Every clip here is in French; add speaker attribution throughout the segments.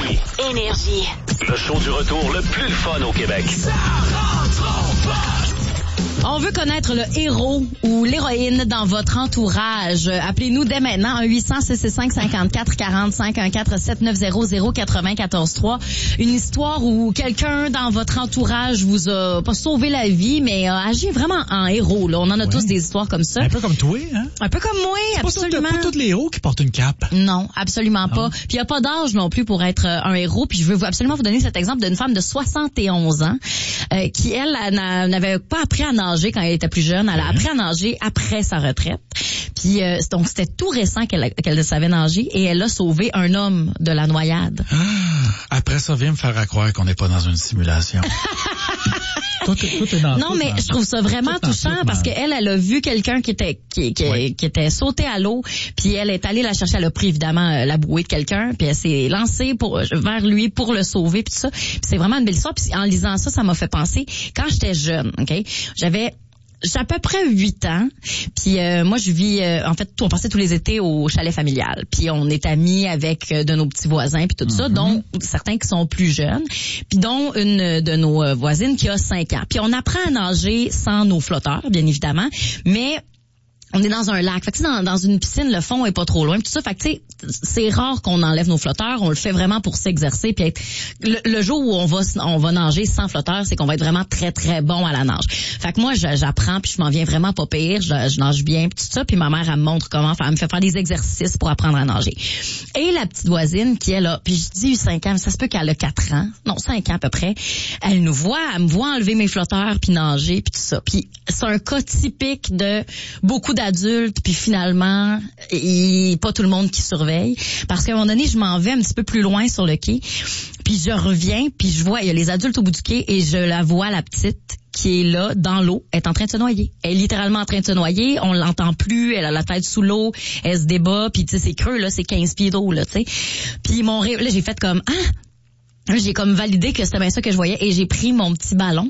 Speaker 1: Énergie.
Speaker 2: Énergie.
Speaker 1: Le show du retour le plus fun au Québec. Ça rentre en boîte.
Speaker 3: On veut connaître le héros ou l'héroïne dans votre entourage. Appelez-nous dès maintenant, 1-800-665-5440, 514-7900-943. Une histoire où quelqu'un dans votre entourage vous a pas sauvé la vie, mais a agi vraiment en héros. Là. On en a tous des histoires comme ça.
Speaker 4: Un peu comme toi, hein?
Speaker 3: Un peu comme moi, absolument.
Speaker 4: Pas tous les héros qui portent une cape.
Speaker 3: Non, absolument pas. Puis il n'y a pas d'âge non plus pour être un héros. Puis je veux absolument vous donner cet exemple d'une femme de 71 ans qui, elle, n'avait pas appris à nager quand elle était plus jeune. Elle a appris à nager après sa retraite. Puis donc c'était tout récent qu'elle savait nager et elle a sauvé un homme de la noyade.
Speaker 4: Après ça, viens me faire croire qu'on n'est pas dans une simulation. Tout est dans
Speaker 3: non, mais je trouve ça vraiment touchant parce qu'elle a vu quelqu'un qui était sauté à l'eau, puis elle est allée la chercher. Elle a pris évidemment la bouée de quelqu'un, puis elle s'est lancée vers lui pour le sauver, puis tout ça. Puis c'est vraiment une belle histoire. Puis en lisant ça, ça m'a fait penser quand j'étais jeune. Ok, j'ai à peu près 8 ans, puis moi je vis en fait on passait tous les étés au chalet familial, puis on est amis avec de nos petits voisins puis tout ça, dont certains qui sont plus jeunes, puis dont une de nos voisines qui a 5 ans. Puis on apprend à nager sans nos flotteurs bien évidemment, mais on est dans un lac. Fait que dans une piscine, le fond est pas trop loin. Tout ça, fait que tu sais, c'est rare qu'on enlève nos flotteurs. On le fait vraiment pour s'exercer. Puis le jour où on va nager sans flotteurs, c'est qu'on va être vraiment très très bon à la nage. Fait que moi, j'apprends puis je m'en viens vraiment pas pire. Je nage bien puis tout ça. Puis ma mère elle me montre comment faire. Elle me fait faire des exercices pour apprendre à nager. Et la petite voisine qui est là, puis je dis 5 ans, mais ça se peut qu'elle a 4 ans, non 5 ans à peu près. Elle me voit enlever mes flotteurs puis nager puis tout ça. Puis c'est un cas typique de beaucoup d'adultes, puis finalement, pas tout le monde qui surveille. Parce qu'à un moment donné, je m'en vais un petit peu plus loin sur le quai, puis je reviens, puis je vois, il y a les adultes au bout du quai, et je la vois, la petite, qui est là, dans l'eau, elle est en train de se noyer. Elle est littéralement en train de se noyer, on l'entend plus, elle a la tête sous l'eau, elle se débat, puis tu sais, c'est creux, là, c'est 15 pieds d'eau, là, tu sais. Puis là, j'ai fait comme, j'ai comme validé que c'était bien ça que je voyais, et j'ai pris mon petit ballon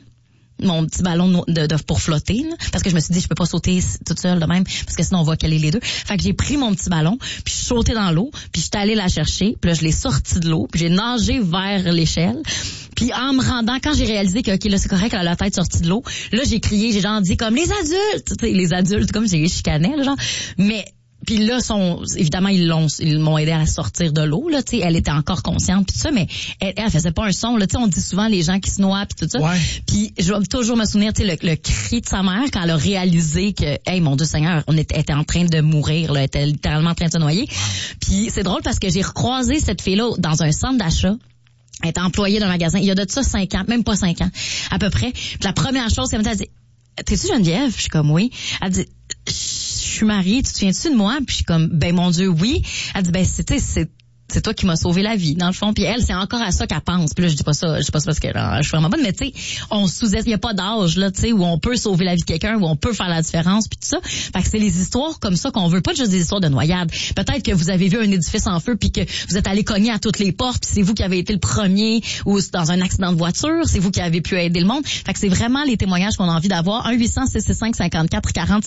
Speaker 3: pour flotter, là, parce que je me suis dit je peux pas sauter toute seule de même parce que sinon on va caler les deux. Fait que j'ai pris mon petit ballon, puis je suis sautée dans l'eau, puis j'étais allée la chercher, puis là je l'ai sortie de l'eau, puis j'ai nagé vers l'échelle. Puis en me rendant, quand j'ai réalisé que OK là c'est correct, elle a la tête sortie de l'eau, là j'ai crié, j'ai genre dit comme les adultes comme j'ai chicané là, genre, mais puis là, évidemment, ils m'ont aidé à la sortir de l'eau, là, tu sais, elle était encore consciente, puis tout ça, mais elle faisait pas un son, là, tu sais, on dit souvent les gens qui se noient, puis tout ça. Ouais. Puis je vais toujours me souvenir, tu sais, le cri de sa mère quand elle a réalisé que, hey, mon Dieu Seigneur, elle était en train de mourir, là, elle était littéralement en train de se noyer. Puis c'est drôle parce que j'ai recroisé cette fille-là dans un centre d'achat. Elle était employée d'un magasin. Il y a de ça 5 ans, même pas 5 ans, à peu près. Puis la première chose qu'elle m'a dit, t'es-tu Geneviève? Je suis comme, oui. Elle dit, je suis mariée, tu te souviens-tu de moi? Puis je suis comme, ben mon Dieu, oui. Elle dit, ben c'est toi qui m'as sauvé la vie, dans le fond. Puis elle, c'est encore à ça qu'elle pense. Puis là, je dis pas ça parce que je suis vraiment bonne, mais tu sais, on sous-estime, il y a pas d'âge, là, tu sais, où on peut sauver la vie de quelqu'un, où on peut faire la différence, puis tout ça. Fait que c'est les histoires comme ça qu'on veut, pas juste des histoires de noyade. Peut-être que vous avez vu un édifice en feu, puis que vous êtes allé cogner à toutes les portes, puis c'est vous qui avez été le premier, ou dans un accident de voiture, c'est vous qui avez pu aider le monde. Fait que c'est vraiment les témoignages qu'on a envie d'avoir. 1-800-665-5440,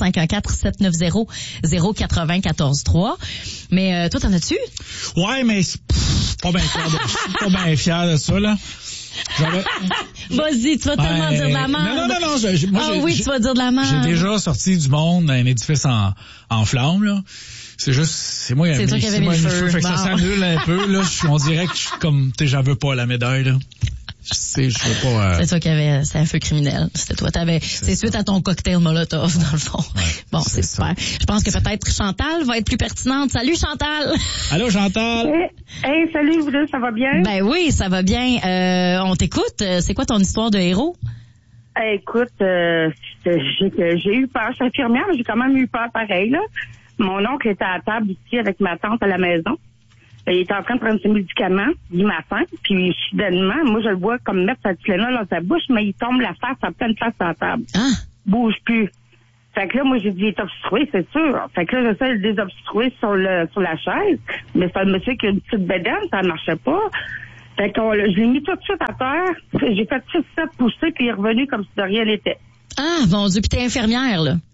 Speaker 3: 514-7900-943. Mais toi, t'en as-tu?
Speaker 4: Ouais, mais pas bien fier de ça, là.
Speaker 3: Vas-y, tu vas tellement dire de la merde.
Speaker 4: Non.
Speaker 3: Tu vas dire de la merde.
Speaker 4: J'ai déjà sorti du monde d'un édifice en flammes, là. C'est moi qui avais mis le feu. Fait que ça s'annule un peu, là. On dirait que je suis comme, j'en veux pas la médaille, là. Je veux pas.
Speaker 3: C'est toi qui avait, c'est un feu criminel. C'était toi, c'est suite à ton cocktail Molotov, dans le fond. Ouais, bon, c'est super. Je pense que peut-être Chantal va être plus pertinente. Salut Chantal!
Speaker 4: Allô Chantal!
Speaker 5: Hey, salut vous deux, ça va bien?
Speaker 3: Ben oui, ça va bien. On t'écoute. C'est quoi ton histoire de héros?
Speaker 5: Écoute, j'ai eu peur. Je suis infirmière, mais j'ai quand même eu peur pareil, là. Mon oncle était à table ici avec ma tante à la maison. Il était en train de prendre ses médicaments du matin, puis soudainement, moi je le vois comme mettre sa Tylenol dans sa bouche, mais il tombe la face en pleine face sur la table. Bouge plus. Fait que là, moi j'ai dit, il est obstrué, c'est sûr. Fait que là, j'essaie de le désobstruer sur la chaise, mais c'est un monsieur qui a une petite bédaine, ça marchait pas. Fait que je l'ai mis tout de suite à terre, j'ai fait 6-7 poussées, puis il est revenu comme si de rien n'était.
Speaker 3: Ah, mon Dieu, puis t'es infirmière, là?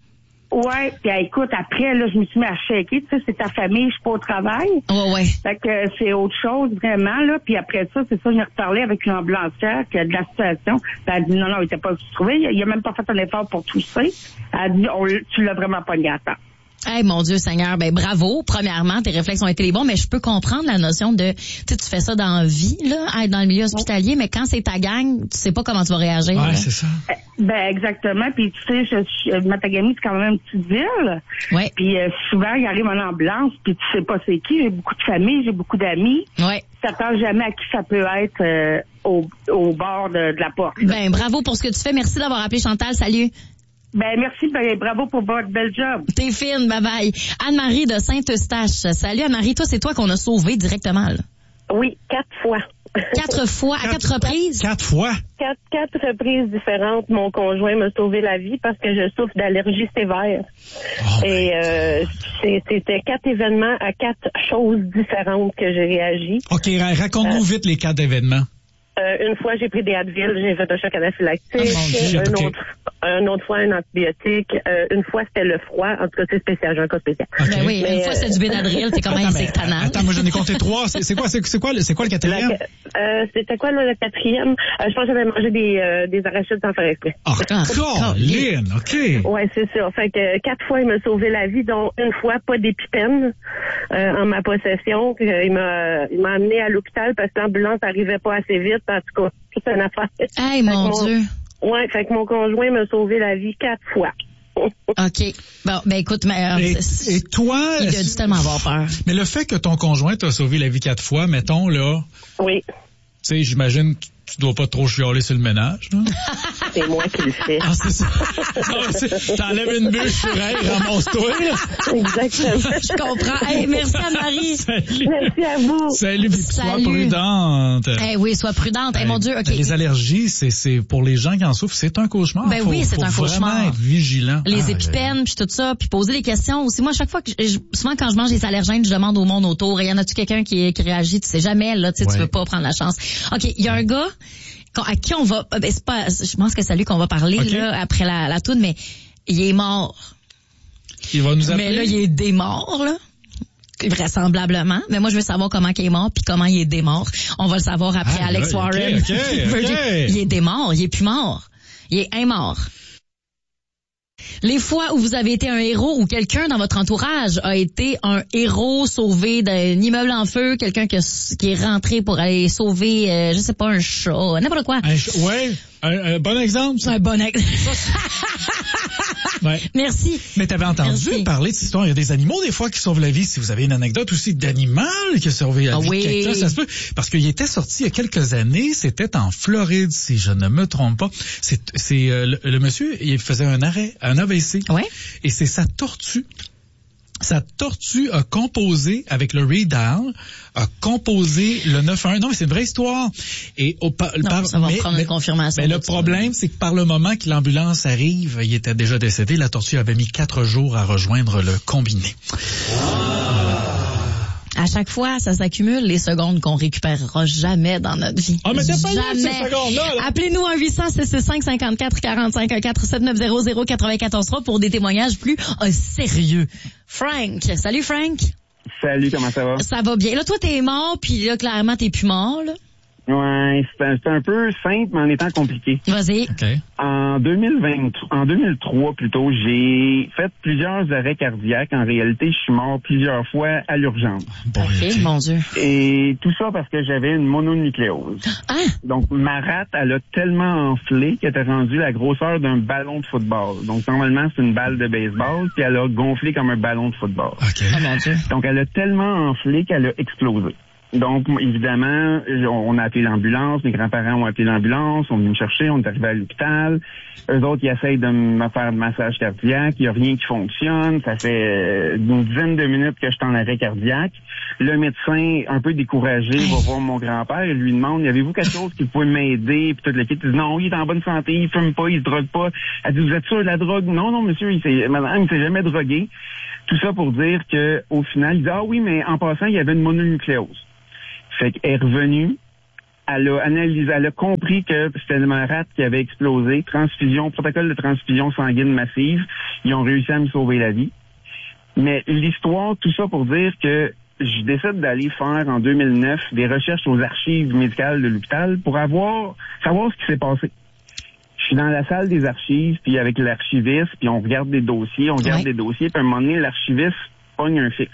Speaker 5: Ouais, puis écoute, après, là, je me suis mis à shaker, tu sais, c'est ta famille, je suis pas au travail.
Speaker 3: Ouais.
Speaker 5: Fait que c'est autre chose, vraiment, là. Puis après ça, c'est ça, j'ai reparlé avec l'ambulancière de la situation. Puis elle a dit, non, il était pas trouvé. Il a même pas fait un effort pour tousser. Elle a dit, tu l'as vraiment pas à temps.
Speaker 3: Hey, mon Dieu Seigneur, ben bravo. Premièrement, tes réflexes ont été les bons, mais je peux comprendre la notion de, tu fais ça dans la vie, là, être dans le milieu hospitalier, mais quand c'est ta gang, tu sais pas comment tu vas réagir.
Speaker 4: Ouais,
Speaker 3: là.
Speaker 4: c'est ça.
Speaker 5: Ben exactement. Puis tu sais, Matagami, c'est quand même une petite ville.
Speaker 3: Ouais.
Speaker 5: Puis souvent, il arrive en ambulance, puis tu sais pas c'est qui. J'ai beaucoup de famille, j'ai beaucoup d'amis.
Speaker 3: Ouais.
Speaker 5: Tu t'attends jamais à qui ça peut être au bord de la porte. Là.
Speaker 3: Ben bravo pour ce que tu fais. Merci d'avoir appelé Chantal. Salut.
Speaker 5: Ben merci, bravo pour votre bel job.
Speaker 3: T'es fine, bye bye. Anne-Marie de Saint-Eustache. Salut Anne-Marie, toi c'est toi qu'on a sauvé directement là.
Speaker 2: Oui, 4 fois.
Speaker 3: 4 fois, à 4 reprises?
Speaker 4: 4 fois?
Speaker 2: 4 reprises différentes, mon conjoint m'a sauvé la vie parce que je souffre d'allergie sévère.
Speaker 4: Oh
Speaker 2: et c'était 4 événements à 4 choses différentes que j'ai réagi.
Speaker 4: OK, raconte-nous vite les 4 événements.
Speaker 2: Une fois, j'ai pris des Advil, j'ai fait un choc anaphylactique. Une autre fois, un antibiotique. Une fois, c'était le froid. En tout cas, c'est spécial, j'ai un cas spécial.
Speaker 4: Okay.
Speaker 3: Ben oui, une fois, c'est du Benadryl, t'es quand même sectanant.
Speaker 4: Attends, moi, j'en ai compté 3. C'est quoi le quatrième?
Speaker 2: C'était quoi, là, le quatrième? Je pense que j'avais mangé des arachides sans faire exprès.
Speaker 4: Colin, OK.
Speaker 2: Ouais, c'est ça. Fait que 4 fois, il m'a sauvé la vie, dont une fois, pas d'épipène en ma possession. Il m'a amené à l'hôpital parce que l'ambulance n'arrivait pas assez vite. En tout cas, c'est une affaire.
Speaker 3: Hey, mon Dieu.
Speaker 2: Ouais, fait que mon conjoint m'a sauvé la vie 4 fois.
Speaker 3: OK. Bon, ben écoute, mais
Speaker 4: et toi,
Speaker 3: il a dû tellement avoir peur.
Speaker 4: Mais le fait que ton conjoint t'a sauvé la vie 4 fois, mettons là.
Speaker 2: Oui.
Speaker 4: Tu sais, j'imagine que tu dois pas trop chialer sur le ménage, là.
Speaker 2: C'est moi qui le fais.
Speaker 4: Ah, c'est ça. T'enlèves une bûche sur elle, ramasse-toi, là.
Speaker 2: Exactement.
Speaker 3: Je comprends. Hey, merci Anne-Marie.
Speaker 4: Salut.
Speaker 2: Merci à vous.
Speaker 4: Salut, puis sois prudente.
Speaker 3: Eh oui, sois prudente. Hey, mon Dieu, OK.
Speaker 4: Les allergies, c'est pour les gens qui en souffrent, c'est un cauchemar.
Speaker 3: Ben oui, c'est un cauchemar.
Speaker 4: Vraiment être vigilant.
Speaker 3: Les épipènes, puis tout ça, puis poser des questions aussi. Moi, à chaque fois souvent quand je mange des allergènes, je demande au monde autour, y en a-tu quelqu'un qui réagit? Tu sais jamais, là, tu veux pas prendre la chance. OK, il y a un gars à qui on va, c'est pas, je pense que c'est lui qu'on va parler, là, après la toune, mais il est mort.
Speaker 4: Il va nous appeler.
Speaker 3: Mais là, il est démort, là. Vraisemblablement. Mais moi, je veux savoir comment il est mort puis comment il est démort. On va le savoir après Alex Warren.
Speaker 4: Okay.
Speaker 3: Il est démort. Il est plus mort. Il est mort. Les fois où vous avez été un héros ou quelqu'un dans votre entourage a été un héros sauvé d'un immeuble en feu, quelqu'un qui est rentré pour aller sauver, je sais pas, un chat, n'importe quoi.
Speaker 4: Un bon exemple.
Speaker 3: Un bon exemple.
Speaker 4: Ouais.
Speaker 3: Merci.
Speaker 4: Mais t'avais entendu parler de cette histoire. Il y a des animaux, des fois, qui sauvent la vie. Si vous avez une anecdote aussi d'animal qui a sauvé la vie de quelqu'un, ça se peut. Parce qu'il était sorti il y a quelques années. C'était en Floride, si je ne me trompe pas. Le monsieur, il faisait un AVC.
Speaker 3: Ouais.
Speaker 4: Et c'est sa tortue. Sa tortue a composé avec le Redown, a composé le 911. Non, mais c'est une vraie histoire. Et
Speaker 3: ça va prendre une confirmation.
Speaker 4: Mais le problème, c'est que par le moment que l'ambulance arrive, il était déjà décédé. La tortue avait mis 4 jours à rejoindre le combiné.
Speaker 3: À chaque fois, ça s'accumule les secondes qu'on récupérera jamais dans notre vie.
Speaker 4: Ah, mais t'as pas
Speaker 3: jamais.
Speaker 4: eu ces secondes-là, là.
Speaker 3: Appelez-nous à 800-665-54-45, 1-479-00-943 pour des témoignages plus sérieux. Frank. Salut, Frank.
Speaker 6: Salut, comment ça va?
Speaker 3: Ça va bien. Là, toi, t'es mort, puis là, clairement, t'es plus mort, là.
Speaker 6: Ouais, c'est un peu simple, mais en étant compliqué.
Speaker 3: Vas-y.
Speaker 4: Okay.
Speaker 6: En 2003 plutôt, j'ai fait plusieurs arrêts cardiaques. En réalité, je suis mort plusieurs fois à l'urgence.
Speaker 3: OK, mon Dieu.
Speaker 6: Et tout ça parce que j'avais une mononucléose.
Speaker 3: Ah!
Speaker 6: Donc, ma rate, elle a tellement enflé qu'elle était rendue la grosseur d'un ballon de football. Donc, normalement, c'est une balle de baseball, puis elle a gonflé comme un ballon de football.
Speaker 4: OK.
Speaker 3: Oh, mon Dieu.
Speaker 6: Donc, elle a tellement enflé qu'elle a explosé. Donc, évidemment, on a appelé l'ambulance, mes grands-parents ont appelé l'ambulance, on est venu me chercher, on est arrivé à l'hôpital. Eux autres, ils essayent de me faire le massage cardiaque, il n'y a rien qui fonctionne, ça fait une dizaine de minutes que je suis en arrêt cardiaque. Le médecin, un peu découragé, va voir mon grand-père et lui demande, avez-vous quelque chose qui pouvait m'aider? Puis toute l'équipe dit, non, il est en bonne santé, il fume pas, il se drogue pas. Elle dit, vous êtes sûr de la drogue? Non, monsieur, madame, il s'est jamais drogué. Tout ça pour dire que au final, il dit, ah oui, mais en passant, il y avait une mononucléose. Fait qu'elle est revenue elle a analysé, elle a compris que c'était le rate qui avait explosé. Protocole de transfusion sanguine massive. Ils ont réussi à me sauver la vie. Mais l'histoire, tout ça pour dire que je décide d'aller faire en 2009 des recherches aux archives médicales de l'hôpital pour savoir ce qui s'est passé. Je suis dans la salle des archives, puis avec l'archiviste, puis on regarde des dossiers, puis à un moment donné, l'archiviste pogne un fixe.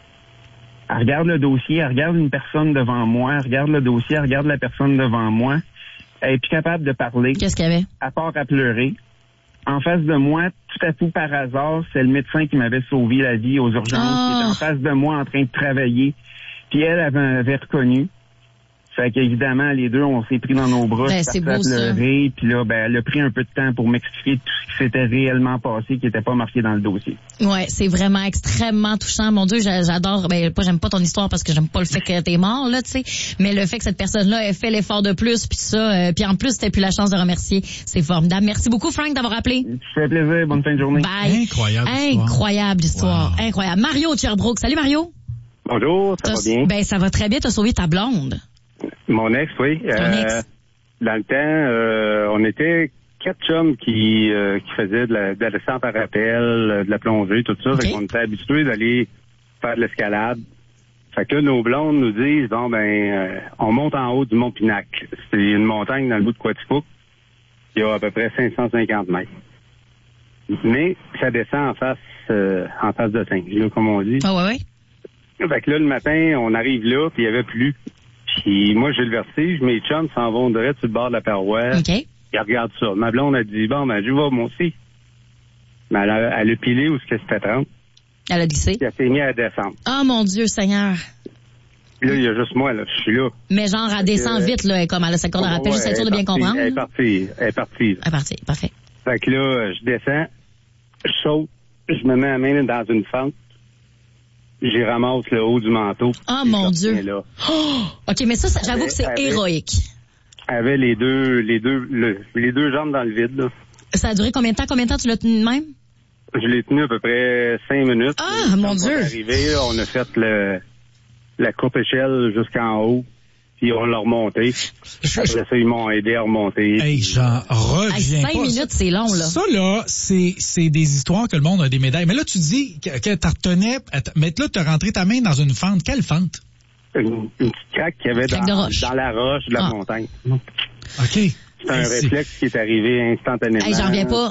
Speaker 6: Elle regarde le dossier, elle regarde une personne devant moi, elle regarde le dossier, elle regarde la personne devant moi. Elle est plus capable de parler.
Speaker 3: Qu'est-ce qu'il y avait? À
Speaker 6: part à pleurer. En face de moi, tout à coup par hasard, c'est le médecin qui m'avait sauvé la vie aux urgences, qui était en face de moi en train de travailler. Puis elle avait reconnu. Fait qu'évidemment, les deux, on s'est pris dans nos bras,
Speaker 3: c'est beau,
Speaker 6: pleurer, puis là, elle a pris un peu de temps pour m'expliquer tout ce qui s'était réellement passé, qui n'était pas marqué dans le dossier.
Speaker 3: Ouais, c'est vraiment extrêmement touchant. Mon Dieu, j'adore, j'aime pas ton histoire parce que j'aime pas le fait que t'es mort, là, tu sais, mais le fait que cette personne-là ait fait l'effort de plus, puis ça, puis en plus, t'as plus la chance de remercier, c'est formidable. Merci beaucoup, Frank, d'avoir appelé.
Speaker 6: Ça fait plaisir, bonne fin de journée.
Speaker 3: Bye. Incroyable histoire. Wow. Incroyable. Mario de Sherbrooke. Salut, Mario.
Speaker 7: Bonjour, ça va bien?
Speaker 3: Ben, ça va très bien, t'as sauvé ta blonde.
Speaker 7: Mon ex, oui. Dans le temps, on était 4 chums qui faisaient de la descente à rappel, de la plongée, tout ça. Okay. Fait qu'on était habitués d'aller faire de l'escalade. Fait que là, nos blondes nous disent, on monte en haut du Mont Pinacle. C'est une montagne dans le bout de Quaticook. Il y a à peu près 550 mètres. Mais ça descend en face de Singe, là, comme on dit.
Speaker 3: Ah ouais.
Speaker 7: Fait que là, le matin, on arrive là, puis il y avait plu. Puis moi, j'ai le vertige, mes chums s'en vont direct sur le bord de la paroi.
Speaker 3: Okay.
Speaker 7: Ils regardent ça. Ma blonde a dit, je vais, moi aussi. Mais elle a pilé où c'était 30.
Speaker 3: Elle a glissé.
Speaker 7: Elle s'est mise à descendre.
Speaker 3: Oh mon Dieu, Seigneur.
Speaker 7: Là, il y a juste moi, là. Je suis là.
Speaker 3: Mais genre, elle descend vite, là, comme elle a 50 de rappel, juste être sûr de bien comprendre.
Speaker 7: Elle est partie.
Speaker 3: Parfait.
Speaker 7: Fait que là, je descends, je saute, je me mets la main dans une fente. J'y ramasse le haut du manteau.
Speaker 3: Oh mon Dieu. Là. Oh! OK, mais ça j'avoue que c'est héroïque.
Speaker 7: Elle avait les deux jambes dans le vide, là.
Speaker 3: Ça a duré combien de temps tu l'as tenu de même?
Speaker 7: Je l'ai tenu à peu près 5 minutes.
Speaker 3: Ah, mon Dieu.
Speaker 7: On est arrivé, on a fait la courte échelle jusqu'en haut. Puis on l'a remonté. Après ça, ils m'ont aidé à remonter.
Speaker 4: Hey, j'en reviens pas.
Speaker 3: 5 minutes, c'est long, là.
Speaker 4: Ça, là, c'est des histoires que le monde a des médailles. Mais là, tu dis que t'en retenais, mais là, t'as rentré ta main dans une fente. Quelle fente?
Speaker 7: Une petite craque qu'il y avait dans la roche de la montagne.
Speaker 4: OK.
Speaker 7: C'est un réflexe qui est arrivé instantanément.
Speaker 3: Hey, j'en reviens pas.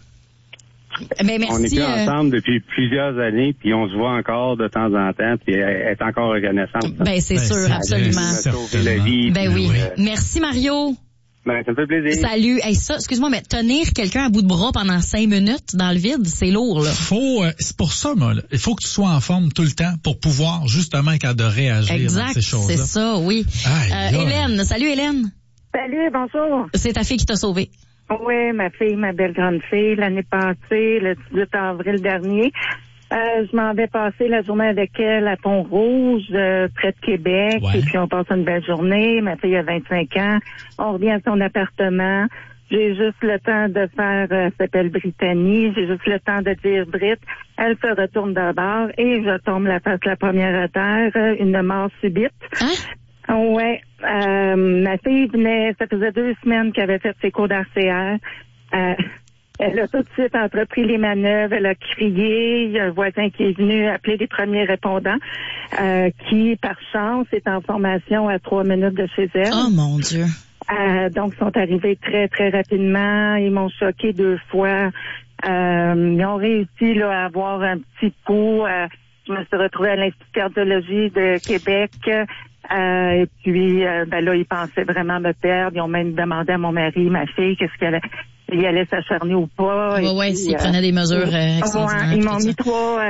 Speaker 3: Ben, merci,
Speaker 7: on est plus ensemble depuis plusieurs années, puis on se voit encore de temps en temps, puis elle est encore reconnaissante.
Speaker 3: Ben, c'est sûr, absolument.
Speaker 7: Sauver la vie.
Speaker 3: Ben oui. Merci, Mario.
Speaker 7: Ben, ça me fait plaisir.
Speaker 3: Salut. Hey, ça, excuse-moi, mais tenir quelqu'un à bout de bras pendant 5 minutes dans le vide, c'est lourd, là.
Speaker 4: C'est pour ça, moi, il faut que tu sois en forme tout le temps pour pouvoir, justement, de réagir dans ces choses-là.
Speaker 3: C'est ça, oui. Hélène. Salut, Hélène.
Speaker 8: Salut, bonjour.
Speaker 3: C'est ta fille qui t'a sauvé.
Speaker 8: Oui, ma fille, ma belle grande fille, l'année passée, le 18 avril dernier. Je m'en vais passer la journée avec elle à Pont-Rouge, près de Québec, et puis on passe une belle journée. Ma fille a 25 ans. On revient à son appartement. J'ai juste le temps de faire, elle s'appelle Brittany, j'ai juste le temps de dire Brit. Elle se retourne d'abord et je tombe la première à terre, une mort subite.
Speaker 3: Hein?
Speaker 8: Ouais, ma fille venait, ça faisait 2 semaines qu'elle avait fait ses cours d'RCR. Elle a tout de suite entrepris les manœuvres, elle a crié, il y a un voisin qui est venu appeler les premiers répondants, qui, par chance, est en formation à 3 minutes de chez elle.
Speaker 3: Oh mon Dieu!
Speaker 8: Donc, ils sont arrivés très, très rapidement. Ils m'ont choqué 2 fois. Ils ont réussi là, à avoir un petit coup. Je me suis retrouvée à l'Institut de cardiologie de Québec. Et puis, là, ils pensaient vraiment me perdre. Ils ont même demandé à mon mari, ma fille, qu'est-ce qu'elle allait s'acharner ou pas.
Speaker 3: Oui, s'ils prenaient des mesures extraordinaires.
Speaker 8: Ils m'ont mis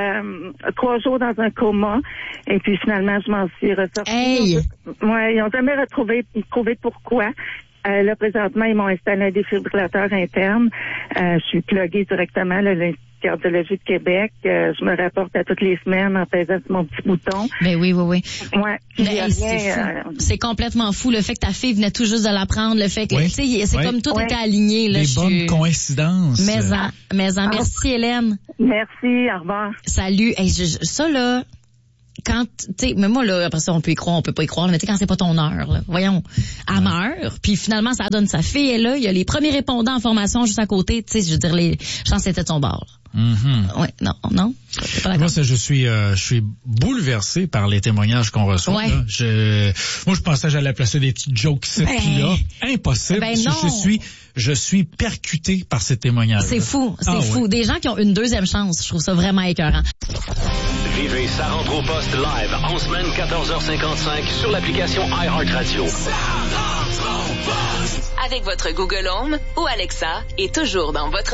Speaker 8: 3 jours dans un coma. Et puis, finalement, je m'en suis ressortie.
Speaker 3: Hey!
Speaker 8: Ils ont jamais trouvé pourquoi. Là, présentement, ils m'ont installé un défibrillateur interne. Je suis pluguée directement à l'Institut de cardiologie de Québec. Je me rapporte à toutes les semaines en pesant sur mon petit bouton.
Speaker 3: Ben oui.
Speaker 8: Ouais.
Speaker 3: C'est complètement fou, le fait que ta fille venait tout juste de l'apprendre, le fait que, tu sais, c'est comme tout était aligné, là.
Speaker 4: Les bonnes coïncidences.
Speaker 3: Mais merci, Hélène.
Speaker 8: Merci, au revoir.
Speaker 3: Salut. Hey, ça, là, quand, tu sais, mais moi, là, après ça, on peut y croire, on peut pas y croire, mais tu sais, quand c'est pas ton heure, là, voyons, elle meurt, puis finalement, ça donne sa fille, et là, il y a les premiers répondants en formation juste à côté, tu sais, je veux dire, je pense que c'était de son bord, là. Ouais, non.
Speaker 4: Moi, je suis bouleversé par les témoignages qu'on reçoit.
Speaker 3: Ouais.
Speaker 4: Là. Moi, je pensais que j'allais placer des petites jokes ici puis là. Impossible. Je suis percuté par ces témoignages.
Speaker 3: C'est fou. Ouais. Des gens qui ont une deuxième chance. Je trouve ça vraiment écœurant.
Speaker 1: Vivez Ça rentre au poste live en semaine 14h55 sur l'application iHeartRadio. Ça rentre au poste.
Speaker 9: Avec votre Google Home ou Alexa et toujours dans votre